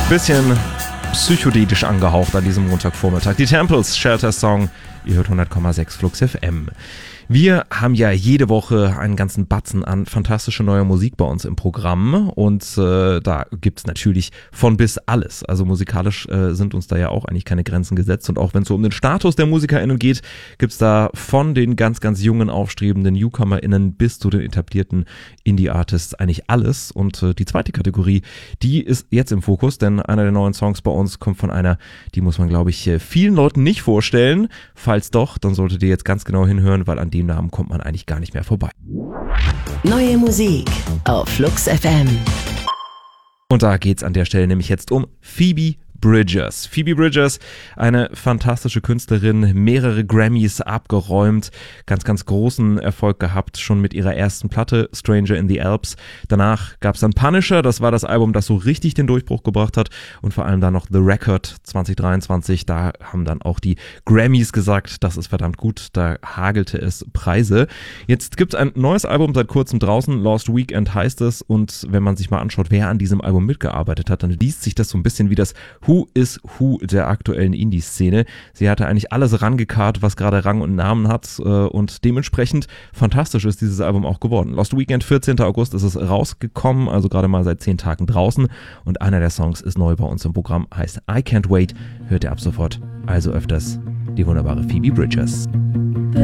Bisschen psychedelisch angehaucht an diesem Montagvormittag. Die Temples, Shelter Song, ihr hört 100,6 Flux FM. Wir haben ja jede Woche einen ganzen Batzen an fantastische neue Musik bei uns im Programm und da gibt's natürlich von bis alles. Also musikalisch sind uns da ja auch eigentlich keine Grenzen gesetzt und auch wenn es so um den Status der MusikerInnen geht, gibt's da von den ganz, ganz jungen, aufstrebenden NewcomerInnen bis zu den etablierten Indie-Artists eigentlich alles und die zweite Kategorie, die ist jetzt im Fokus, denn einer der neuen Songs bei uns kommt von einer, die muss man glaube ich vielen Leuten nicht vorstellen. Falls doch, dann solltet ihr jetzt ganz genau hinhören, weil an dem Namen kommt man eigentlich gar nicht mehr vorbei. Neue Musik auf Flux FM. Und da geht's an der Stelle nämlich jetzt um Phoebe Bridgers. Phoebe Bridgers, eine fantastische Künstlerin, mehrere Grammys abgeräumt, ganz, ganz großen Erfolg gehabt, schon mit ihrer ersten Platte, Stranger in the Alps. Danach gab's dann Punisher, das war das Album, das so richtig den Durchbruch gebracht hat und vor allem dann noch The Record 2023, da haben dann auch die Grammys gesagt, das ist verdammt gut, da hagelte es Preise. Jetzt gibt's ein neues Album seit kurzem draußen, Lost Weekend heißt es und wenn man sich mal anschaut, wer an diesem Album mitgearbeitet hat, dann liest sich das so ein bisschen wie das Who is Who der aktuellen Indie-Szene. Sie hatte eigentlich alles rangekarrt, was gerade Rang und Namen hat und dementsprechend fantastisch ist dieses Album auch geworden. Lost Weekend, 14. August ist es rausgekommen, also gerade mal seit 10 Tagen draußen und einer der Songs ist neu bei uns im Programm, heißt I Can't Wait, hört ihr ab sofort, also öfters die wunderbare Phoebe Bridgers.